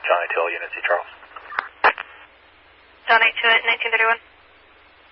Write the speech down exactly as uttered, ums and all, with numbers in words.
John eight two, Unit C, Charles. John eight two, nineteen thirty-one.